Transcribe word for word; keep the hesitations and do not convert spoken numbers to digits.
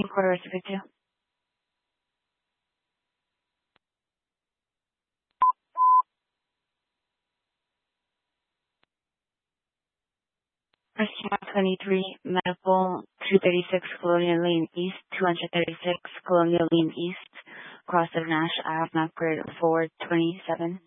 quarter rest of it too. Restaurant twenty-three, Medical, two thirty-six Colonial Lane East, two thirty-six Colonial Lane East, Cross of Nash Ave, Map Grid four twenty-seven.